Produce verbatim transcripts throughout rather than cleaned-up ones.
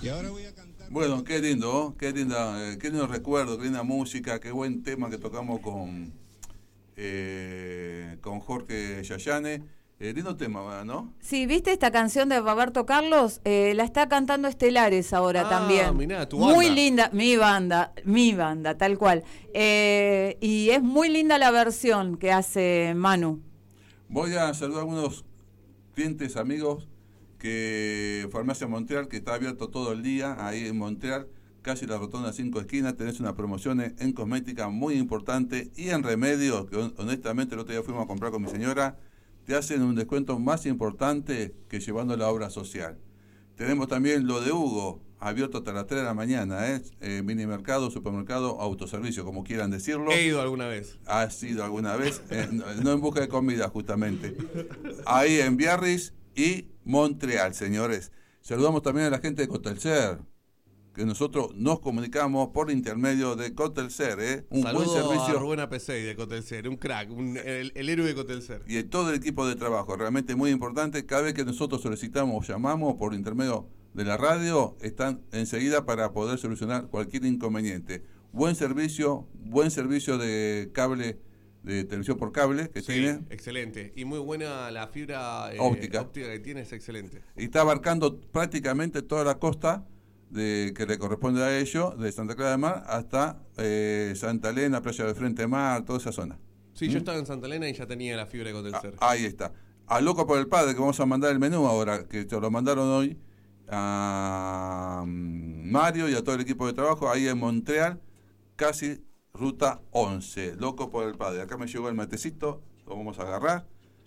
Y ahora voy a cantar. Bueno, qué lindo, ¿no? Qué linda, eh, qué lindo recuerdo, qué linda música, qué buen tema que tocamos con eh, con Jorge Yayane. Eh, lindo tema, ¿no? Sí, ¿viste esta canción de Roberto Carlos? Eh, la está cantando Estelares ahora Ah, también. mirá, tu muy banda. linda, mi banda, mi banda, tal cual. Eh, y es muy linda la versión que hace Manu. Voy a saludar a algunos clientes, amigos, que Farmacia Montreal, que está abierto todo el día, ahí en Montreal, casi la rotonda cinco esquinas, tenés una promoción en, en cosmética muy importante y en remedios, que honestamente el otro día fuimos a comprar con mi señora, te hacen un descuento más importante que llevando la obra social. Tenemos también lo de Hugo, abierto hasta las tres de la mañana, ¿eh? Eh, mini mercado, supermercado, autoservicio, como quieran decirlo. He ido alguna vez. ¿Has ido alguna vez? Eh, no, no en busca de comida, justamente. Ahí en Biarritz y Montreal, señores. Saludamos también a la gente de Cotelcer, que nosotros nos comunicamos por intermedio de Cotelcer, ¿eh? Un Saludo buen servicio. a Rubén Apesey de Cotelcer, un crack, un, el, el héroe de Cotelcer. Y de todo el equipo de trabajo, realmente muy importante. Cada vez que nosotros solicitamos o llamamos por intermedio de la radio, están enseguida para poder solucionar cualquier inconveniente. Buen servicio, buen servicio de cable, de televisión por cable que Sí, tiene. excelente. Y muy buena la fibra eh, Óptica. óptica que tiene, es excelente. Y está abarcando prácticamente toda la costa de que le corresponde a ellos, de Santa Clara de Mar hasta eh, Santa Elena, Playa del Frente Mar, toda esa zona. Sí, ¿Mm? yo estaba en Santa Elena y ya tenía la fibra de Cotelcer. Ah, ahí está. A Loco por el Padre, que vamos a mandar el menú ahora, que te lo mandaron hoy a Mario y a todo el equipo de trabajo, ahí en Montreal, casi ruta once. Loco por el Padre. Acá me llegó el matecito, lo vamos a agarrar.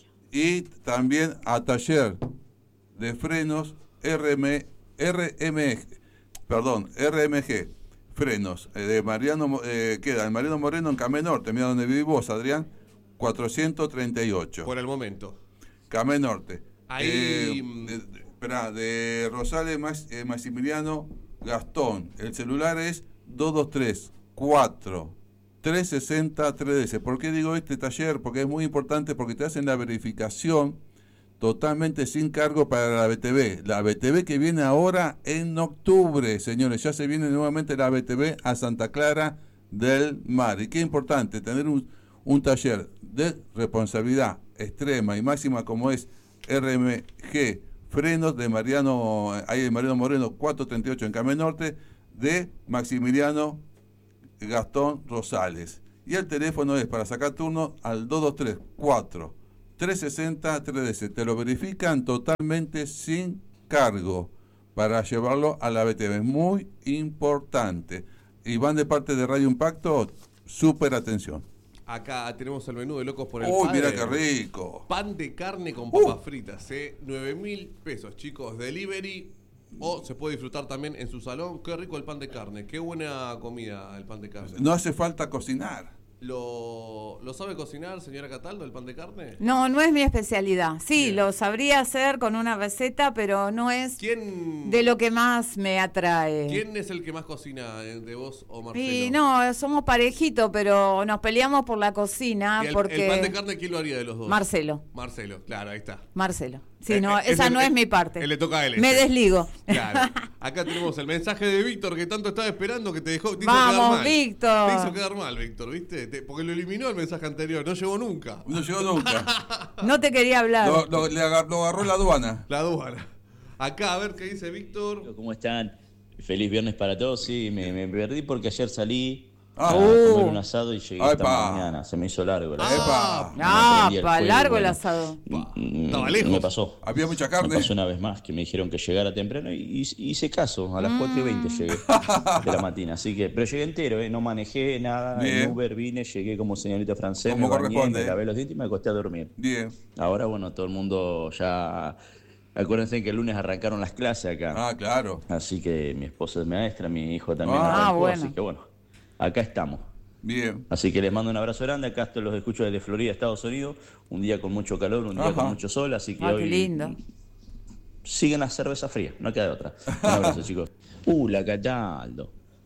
Y también a Taller de Frenos R M, R M G, perdón, R M G, frenos, eh, de Mariano, eh, queda en Mariano Moreno, en Camé Norte, mira donde vivís vos, Adrián, cuatrocientos treinta y ocho. Por el momento. Camé Norte. Ahí... Eh, de, de, esperá, de Rosales Max, eh, Maximiliano Gastón. El celular es dos dos tres, cuatro, tres seis cero, tres D S. ¿Por qué digo este taller? Porque es muy importante, porque te hacen la verificación totalmente sin cargo para la B T V. La B T V que viene ahora en octubre, señores. Ya se viene nuevamente la B T V a Santa Clara del Mar. Y qué importante tener un, un taller de responsabilidad extrema y máxima como es R M G Frenos de Mariano, ahí de Mariano Moreno cuatrocientos treinta y ocho en Camé Norte, de Maximiliano Gastón Rosales. Y el teléfono es para sacar turno al dos dos tres, cuatro, tres seis cero, tres D S. Te lo verifican totalmente sin cargo para llevarlo a la B T V. Es muy importante. Y van de parte de Radio Impacto, súper atención. Acá tenemos el menú de Locos por el Uy, Padre. mira qué rico. Pan de carne con papas Uh. fritas, ¿eh? nueve mil pesos, chicos. Delivery o se puede disfrutar también en su salón. Qué rico el pan de carne. Qué buena comida el pan de carne. No hace falta cocinar. ¿Lo, ¿Lo sabe cocinar, señora Cataldo, el pan de carne? No, no es mi especialidad. Sí, Bien. lo sabría hacer con una receta, pero no es ¿Quién, de lo que más me atrae. ¿Quién es el que más cocina, de de vos o Marcelo? Y no, somos parejitos, pero nos peleamos por la cocina ¿Y el, porque... el pan de carne quién lo haría de los dos? Marcelo, Marcelo, claro, ahí está. Marcelo. Sí, Eh, no, eh, esa ese- no es eh, mi parte. eh, le toca a él Me ese. desligo. Claro. Acá tenemos el mensaje de Víctor que tanto estaba esperando que te dejó. Te hizo Vamos, quedar mal. Víctor. Te hizo quedar mal, Víctor, ¿viste? Te- porque lo eliminó el mensaje anterior, no llegó nunca. No llegó nunca. No te quería hablar. Lo, lo- le agar- lo agarró la aduana. La aduana. Acá, a ver qué dice Víctor. ¿Cómo están? Feliz viernes para todos. Sí, me, me perdí porque ayer salí Ah. a Uh. comer un asado y llegué Ay, esta pa. mañana. Se me hizo largo. La Ah, verdad. Epa. No Ah, prendí el pa, fuego, largo el bueno. asado. Pa, Mm, estaba lejos. Me pasó. Había mucha Me carne. pasó una vez más que me dijeron que llegara temprano y, y- hice caso. A las cuatro y veinte llegué de la mañana. Así que, pero llegué entero, ¿eh? No manejé nada. Bien. En Uber vine, llegué como señorita francesa. Como me bañé, corresponde. me lavé los dientes y me acosté a dormir. Bien. Ahora, bueno, todo el mundo ya. Acuérdense que el lunes arrancaron las clases acá. Ah, claro. Así que mi esposa es maestra, mi hijo también Ah, arrancó, bueno. así que bueno, acá estamos. Bien. Así que les mando un abrazo grande, acá estoy, los escucho desde Florida, Estados Unidos, un día con mucho calor, un día Ajá. con mucho sol, así que Ah, hoy qué lindo. siguen la cerveza fría, no queda de otra. Un abrazo chicos. Uh, la Cataldo.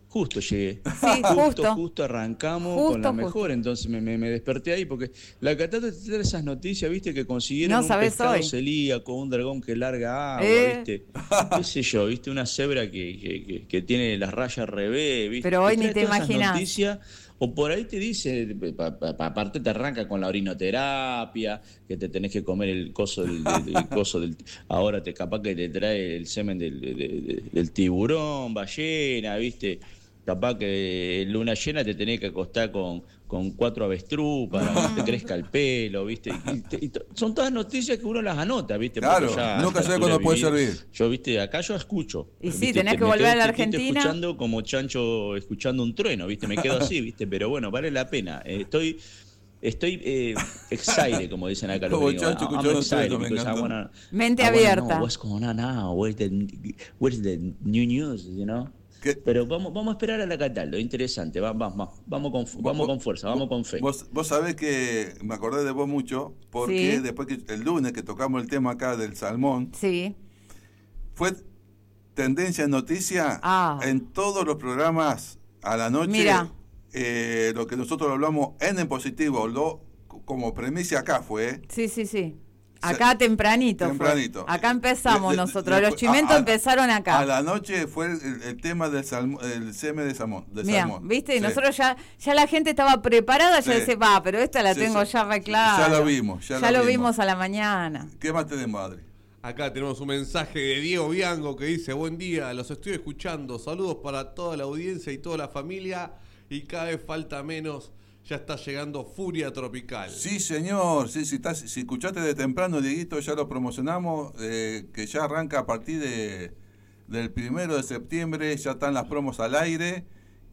Justo llegué. Sí, justo, justo. justo arrancamos Justo, con la justo. mejor, entonces me, me, me desperté ahí porque la catata te trae esas noticias, viste, que consiguieron No un sabés pescado hoy. celíaco, un dragón que larga agua, Eh. viste, qué sé yo, viste, una cebra que, que, que, que tiene las rayas al revés, viste. Pero hoy ni trae te todas esas imaginás. noticias, o por ahí te dice, pa- pa- pa- aparte te arranca con la orinoterapia, que te tenés que comer el coso del, del- del coso del, ahora te capaz que te trae el semen del, de- de- del tiburón, ballena, viste. Capaz que en luna llena te tenés que acostar con, con cuatro avestruz para que te crezca el pelo, ¿viste? Y te- y to- son todas noticias que uno las anota, ¿viste? Porque Claro, ya a nunca esta sabe cuándo altura puede de mi vida, servir. Yo, ¿viste? Acá yo escucho. Y sí, ¿viste? tenés Te- que me volver quedo a la quietito Argentina. escuchando como chancho escuchando un trueno, ¿viste? Me quedo así, ¿viste? Pero bueno, vale la pena. Eh, estoy... Estoy eh, excited, como dicen acá los Como gringos. chancho I'm escuchando un excited trueno, me because I encantó. wanna- Mente I wanna abierta. know what's going on now, where's the, where's the new news, you know? ¿Qué? Pero vamos, vamos a esperar a la Cataldo, interesante, vamos, vamos, vamos, con, vamos Vos- con fuerza, vamos con fe. Vos, vos sabés que me acordé de vos mucho, porque Sí. después que el lunes que tocamos el tema acá del salmón, Sí. fue tendencia en noticia Ah. en todos los programas a la noche. Mira. Eh, lo que nosotros hablamos en en positivo, lo como premisa acá fue. ¿eh? Sí, sí, sí. Acá tempranito. fue. Tempranito. Acá empezamos De- de- nosotros. de- Los chimentos a- a- empezaron acá. A la noche fue el, el tema del salmón, el semen de salmón. De Mira, salmón. ¿viste? Y Sí. nosotros ya, ya la gente estaba preparada, ya Sí. decía, va, pero esta la Sí, tengo sí. ya re Sí, clara. ya lo vimos, ya lo lo vimos. vimos a la mañana. ¿Qué más tenemos, Adri? Acá tenemos un mensaje de Diego Bianco que dice: buen día, los estoy escuchando, saludos para toda la audiencia y toda la familia, y cada vez falta menos, ya está llegando Furia Tropical. Sí, señor. Sí, si, estás, si escuchaste de temprano, Dieguito, ya lo promocionamos, eh, que ya arranca a partir de, del primero de septiembre, ya están las promos al aire.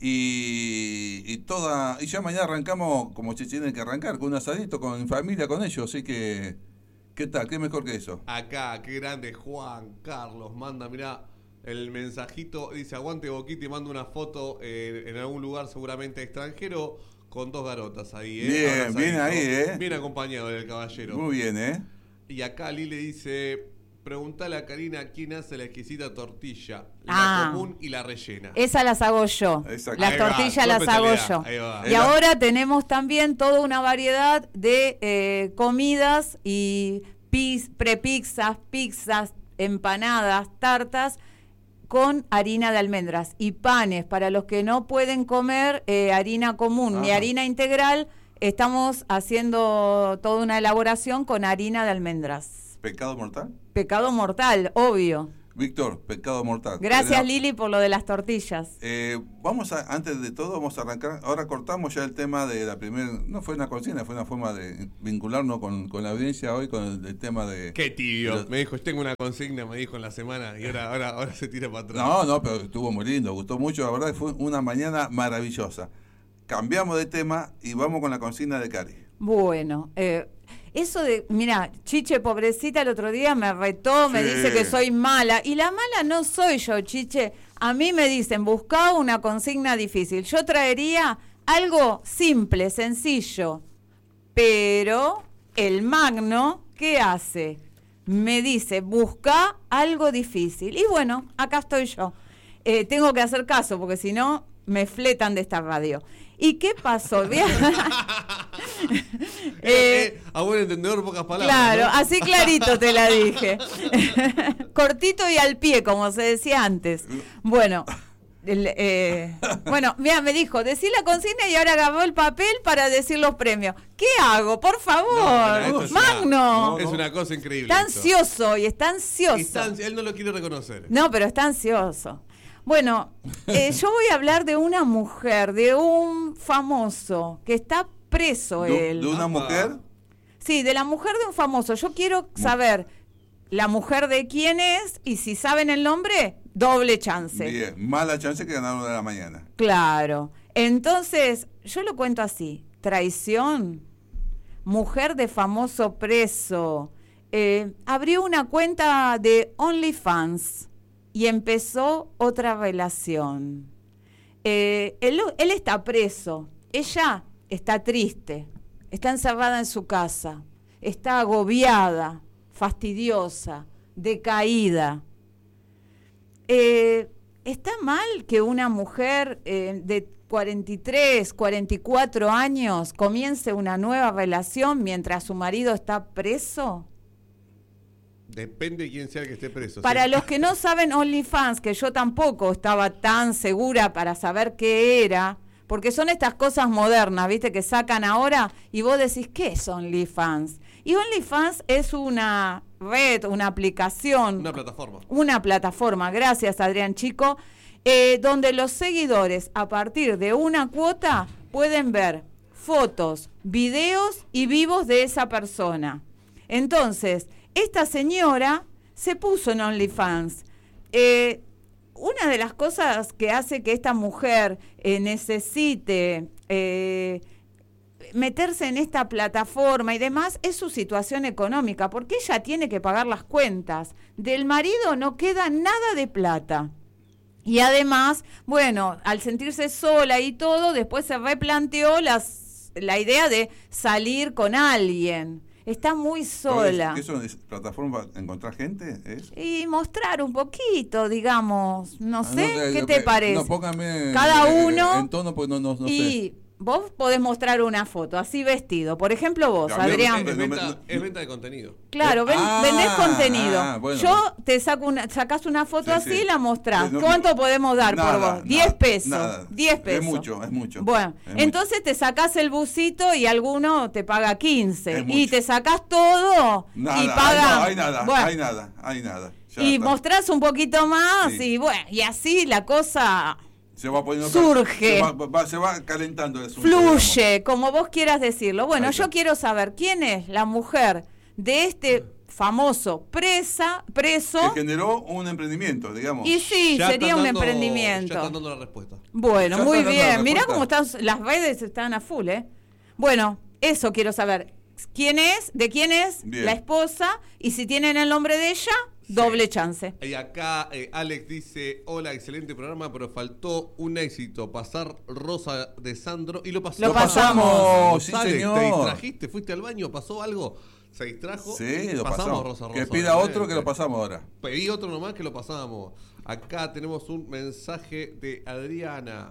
Y, y toda y ya mañana arrancamos como se tiene que arrancar, con un asadito, con familia, con ellos. Así que, ¿qué tal? ¿Qué mejor que eso? Acá, qué grande Juan Carlos, manda, mirá, el mensajito, dice: aguante Boquita, y manda una foto eh, en algún lugar seguramente extranjero con dos garotas ahí, ¿eh? Bien, Abrazadito. bien ahí, ¿eh? Bien acompañado del caballero. Muy bien, ¿eh? Y acá Lili dice: preguntale a Karina quién hace la exquisita tortilla, Ah. la común y la rellena. Esas las hago yo. Exacto. Las Ahí va, tortillas su las hago especialidad, yo. ahí va. Y Era- ahora tenemos también toda una variedad de eh, comidas y pis, prepizzas, pizzas, empanadas, tartas con harina de almendras y panes para los que no pueden comer eh, harina común ni Ajá. harina integral. Estamos haciendo toda una elaboración con harina de almendras. ¿Pecado mortal? Pecado mortal, obvio. Víctor, pecado mortal. Gracias, Tenemos- Lili, por lo de las tortillas. Eh, vamos a, antes de todo, vamos a arrancar. Ahora cortamos ya el tema de la primera. No fue una consigna, fue una forma de vincularnos con, con la audiencia hoy con el, el tema de. Qué tibio. Los- Me dijo: tengo una consigna, me dijo en la semana, y ahora, ahora, ahora se tira para atrás. No, no, pero estuvo muy lindo, gustó mucho, la verdad fue una mañana maravillosa. Cambiamos de tema y vamos con la consigna de Cari. Bueno, eh, eso de, mira, Chiche, pobrecita, el otro día me retó, me Sí. dice que soy mala. Y la mala no soy yo, Chiche. A mí me dicen, buscá una consigna difícil. Yo traería algo simple, sencillo. Pero el Magno, ¿qué hace? Me dice, busca algo difícil. Y bueno, acá estoy yo. Eh, tengo que hacer caso, porque si no, me fletan de esta radio. ¿Y qué pasó? Bien. Eh, Eh, eh, a buen entendedor, pocas palabras. Claro, ¿no? así clarito te la dije. Cortito y al pie, como se decía antes. Bueno, el, eh, bueno, mira, me dijo, decí la consigna y ahora agarró el papel para decir los premios. ¿Qué hago? Por favor, No, esto es una- Magno. Es una cosa increíble. Está esto. ansioso y está ansioso. Y está ansi- él no lo quiere reconocer. No, pero está ansioso. Bueno, eh, yo voy a hablar de una mujer, de un famoso que está preso ¿De, él. de una Apa. mujer? Sí, de la mujer de un famoso. Yo quiero saber la mujer de quién es y si saben el nombre, doble chance. Bien, mala chance que ganaron de la mañana. Claro. Entonces, yo lo cuento así. Traición, mujer de famoso preso. Eh, abrió una cuenta de OnlyFans y empezó otra relación. Eh, él, él está preso, ella está triste, está encerrada en su casa, está agobiada, fastidiosa, decaída. Eh, ¿está mal que una mujer eh, de cuarenta y tres, cuarenta y cuatro años comience una nueva relación mientras su marido está preso? Depende de quién sea el que esté preso. Para ¿sí? los que no saben OnlyFans, que yo tampoco estaba tan segura para saber qué era, porque son estas cosas modernas, ¿viste? Que sacan ahora y vos decís, ¿qué es OnlyFans? Y OnlyFans es una red, una aplicación. Una plataforma. Una plataforma, gracias Adrián Chico, eh, donde los seguidores a partir de una cuota pueden ver fotos, videos y vivos de esa persona. Entonces, esta señora se puso en OnlyFans. Eh, una de las cosas que hace que esta mujer eh, necesite eh, meterse en esta plataforma y demás es su situación económica, porque ella tiene que pagar las cuentas. Del marido no queda nada de plata. Y además, bueno, al sentirse sola y todo, después se replanteó las, la idea de salir con alguien. Está muy sola. ¿Qué son? ¿Es plataforma para encontrar gente? ¿Es? Y mostrar un poquito, digamos, no Ah, sé, no, ¿qué eh, te eh, parece? No, póngame Cada eh, uno en tono, pues no, no, no y sé. vos podés mostrar una foto así vestido. Por ejemplo, vos, Cambiar- Adrián. Es, No, venta, no, no. es venta de contenido. Claro, ven- Ah, vendés contenido. ah, bueno. Yo te saco una, sacás una foto Sí, así sí. y la mostrás. Eh, no, ¿Cuánto podemos dar nada, por vos? nada, diez pesos. nada. diez pesos. Es mucho, es mucho. Bueno, Es mucho. entonces te sacás el busito y alguno te paga quince. Es Y mucho. te sacás todo Nada, y paga. no, hay nada, Bueno, hay nada, hay nada. Ya y está. mostrás un poquito más Sí. y bueno, y así la cosa Se va poniendo surge. Se va, va- se va calentando el asunto, fluye, como vos quieras decirlo. Bueno, Ahí está. yo quiero saber quién es la mujer de este famoso presa, preso. digamos. Que generó un emprendimiento, digamos. Y sí, Ya sería están un dando- emprendimiento. Ya están dando la respuesta. Bueno, Ya muy están dando la bien. Mirá respuesta. cómo están, las redes están a full, ¿eh? Bueno, eso quiero saber. ¿Quién es? ¿De quién es Bien. la esposa? Y si tienen el nombre de ella, doble chance. Y acá eh, Alex dice, hola, excelente programa, pero faltó un éxito, pasar Rosa de Sandro y lo pasamos. Lo pasamos, sí, Alex, señor. ¿te distrajiste? ¿Fuiste al baño? ¿Pasó algo? ¿Se distrajo? Sí, lo pasamos. Rosa Rosa. que pida obviamente. otro que lo pasamos ahora. Pedí otro nomás que lo pasamos. Acá tenemos un mensaje de Adriana.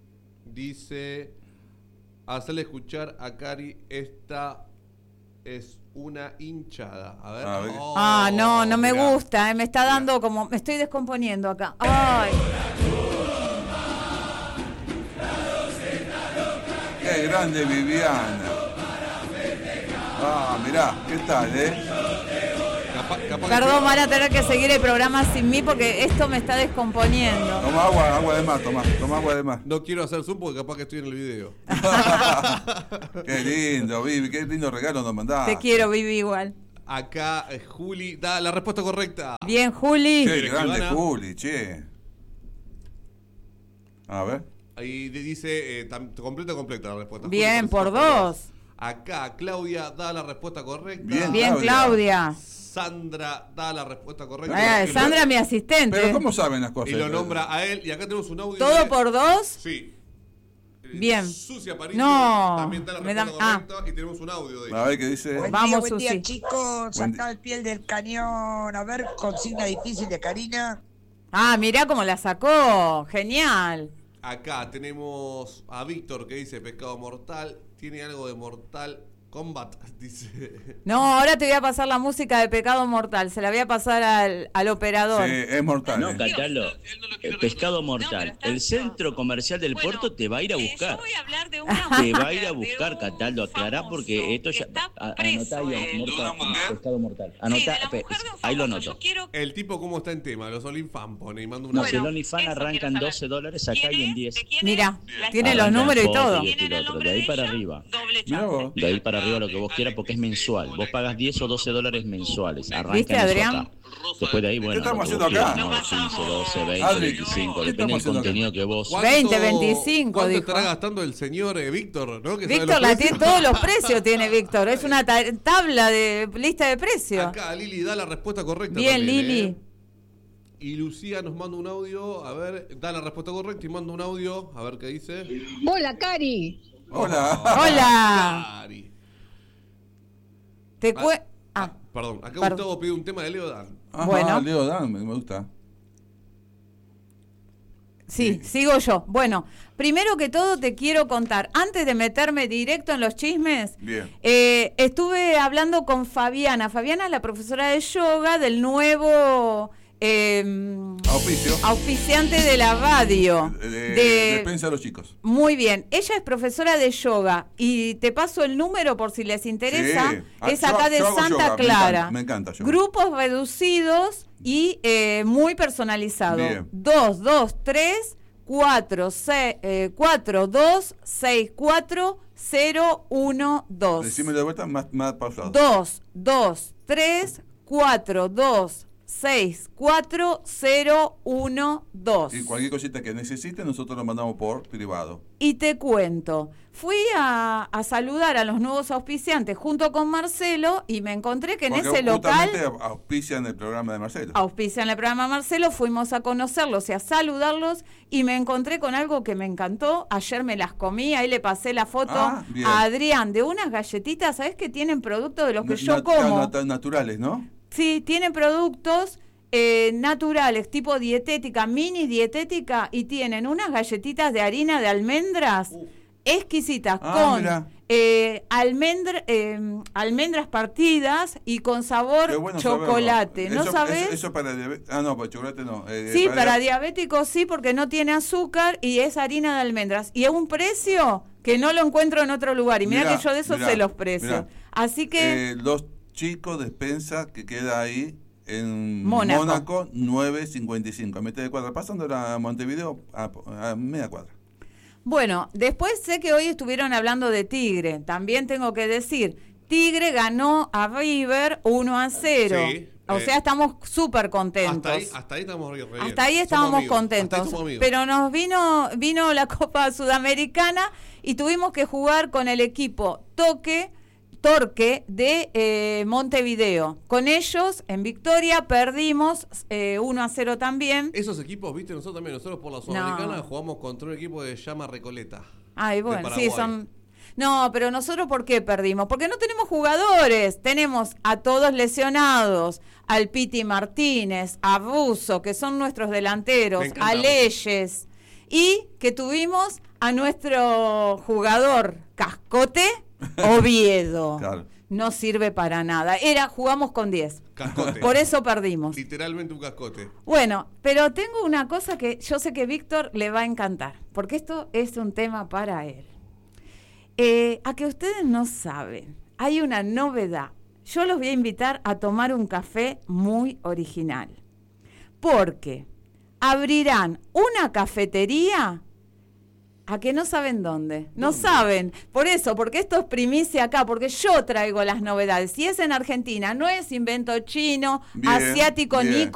Dice, hacerle escuchar a Cari, esta es una hinchada. A ver. A ver. Oh, Ah, no, no me mirá. gusta, ¿eh? Me está dando como... Me estoy descomponiendo acá. Ay, Qué grande Viviana. Ah, mirá, ¿qué tal, eh? Capa- capaz que- perdón, van a tener que seguir el programa sin mí porque esto me está descomponiendo. Toma agua, agua de más, toma, toma agua de más. No quiero hacer zoom porque capaz que estoy en el video. Qué lindo, Vivi, qué lindo regalo nos mandaste. Te quiero, Vivi, igual. Acá eh, Juli da la respuesta correcta. Bien, Juli. Qué Pero grande Ivana- Juli, che. A ver. Ahí di- dice, eh, tam- completa, completa la respuesta. Bien, Juli, por parece que dos. Acá Claudia da la respuesta correcta. Bien, Bien, Claudia. Sandra da la respuesta correcta. Eh, Y Sandra, lo- mi asistente. Pero ¿cómo saben las cosas? Y lo nombra a él. Y acá tenemos un audio. ¿Todo de- por dos? Sí. Eh, Bien. Sucia Aparicio No, también da la me da- respuesta ah. correcta. Y tenemos un audio de A ver qué dice. Buen Vamos, día, buen Susi. día, chicos. Buen di- Sacá el piel del cañón. A ver, consigna difícil de Karina. Ah, mirá cómo la sacó. Genial. Acá tenemos a Víctor que dice Pecado Mortal. Tiene algo de Mortal Kombat, dice. No, ahora te voy a pasar la música de Pecado Mortal. Se la voy a pasar al, al operador. Sí, es mortal. No, eh. Catalo, el pescado mortal. El centro comercial del Bueno, puerto te va a ir a eh, buscar. yo voy a hablar de una Te va a ir mujer, a de buscar, un Cataldo, aclará famoso porque esto que ya... está a- preso, Anotá ahí, él. mortal, pescado mortal. Sí, Anotá, de la pe- mujer de un ahí lo famoso. anoto. Yo quiero... El tipo cómo está en tema, los OnlyFans pone y manda una No, Bueno, si el OnlyFans eso arranca quiero en saber. doce dólares, acá ¿Quién hay en es? diez. ¿De quién Mira, es? La tiene esposa. los números y Arranca en todo. foto y esto ¿Tiene y el lo otro. nombre De ahí de para ella? arriba. Doble Mirá chance. vos. De ahí para arriba lo que vos quieras porque es mensual. Vos pagas diez o doce dólares mensuales. Arranca ¿Viste, en eso Adrián? acá. Después de ahí, bueno, estamos lo que vos haciendo acá? quieras, ¿no? quince, doce, veinte, Adri, veinticinco, ¿qué depende estamos del haciendo contenido que vos... ¿Cuánto- veinte, veinticinco, ¿Cuánto dijo. estará gastando el señor eh, Víctor? ¿no? Que sabe Víctor, los la precios. tiene, todos los precios tiene Víctor. Es una ta- tabla de lista de precios. Acá Lili da la respuesta correcta. Bien, también, Lili. ¿eh? Y Lucía nos manda un audio, a ver, da la respuesta correcta y manda un audio, a ver qué dice. Hola, Cari. Hola. Hola. Cari. Te Ah, cue... ah, Ah, perdón, acá Perdón. Gustavo pide un tema de Leo Dan. Ajá, Bueno. Leo Dan, me me gusta. Sí, Sí. sigo yo. Bueno, primero que todo te quiero contar, antes de meterme directo en los chismes, Bien. eh, estuve hablando con Fabiana. Fabiana es la profesora de yoga del nuevo eh, Auspicio. auspiciante de la radio. De, de- de- despensa a los chicos. Muy bien, ella es profesora de yoga y te paso el número por si les interesa. Sí. Ah, Es yo- acá de yo hago Santa yoga, me Clara. encanta, me encanta yoga. Grupos reducidos y eh, muy personalizados. Bien. dos dos tres cuatro seis cuatro dos seis cuatro cero uno dos. Decime de vuelta más, más pausado. dos dos tres cuatro dos seis cuatro cero uno dos. Y cualquier cosita que necesite, nosotros lo mandamos por privado. Y te cuento, fui a, a saludar a los nuevos auspiciantes junto con Marcelo y me encontré que en Porque ese local justamente auspician el programa de Marcelo. auspician el programa Marcelo, fuimos a conocerlos y a saludarlos y me encontré con algo que me encantó. Ayer me las comí, ahí le pasé la foto Ah, bien. a Adrián de unas galletitas, ¿sabes que tienen productos de los que Na- yo nat- como? nat- naturales, ¿no? Sí, tienen productos eh, naturales, tipo dietética, mini dietética, y tienen unas galletitas de harina de almendras exquisitas Ah, con mira. eh, almendra, eh, almendras partidas y con sabor Qué bueno chocolate. saberlo. ¿No Eso- sabes? Eso, eso para diabetes. Ah, no, para chocolate no. Eh, Sí, para diabéticos sí, porque no tiene azúcar y es harina de almendras. Y es un precio que no lo encuentro en otro lugar. Y mira Mirá, que yo de eso mirá, sé los precios. mirá. Así que... Eh, los chicos despensa que queda ahí en Mónaco. Mónaco, nueve cincuenta y cinco. A mitad de cuadra. Pasando a Montevideo a, a media cuadra. Bueno, después sé que hoy estuvieron hablando de Tigre. También tengo que decir, Tigre ganó a River uno a cero. Sí, o eh, sea, estamos súper contentos. Hasta ahí, hasta ahí estamos re bien. Hasta ahí Somos estábamos amigos, contentos. hasta ahí somos amigos. Pero nos vino, vino la Copa Sudamericana y tuvimos que jugar con el equipo Toque, Torque de eh, Montevideo. Con ellos, en victoria, perdimos eh, uno a cero también. Esos equipos, viste, nosotros también, nosotros por la Sudamericana jugamos contra un equipo de Llama Recoleta. Ay, de bueno, sí, Paraguay. son... No, pero nosotros, ¿por qué perdimos? Porque no tenemos jugadores. Tenemos a todos lesionados. Al Piti Martínez, a Russo, que son nuestros delanteros, Me encanta a Russo. Leyes. Y que tuvimos a nuestro jugador Cascote, Oviedo. Claro. No sirve para nada. Era, jugamos con diez. Cascote. Por eso perdimos. Literalmente un cascote. Bueno, pero tengo una cosa que yo sé que Víctor le va a encantar, porque esto es un tema para él. Eh, a que ustedes no saben, hay una novedad. Yo los voy a invitar a tomar un café muy original, porque abrirán una cafetería a que no saben dónde. No saben. Por eso, porque esto es primicia acá, porque yo traigo las novedades. Si es en Argentina, no es invento chino, Bien, asiático, ni bien.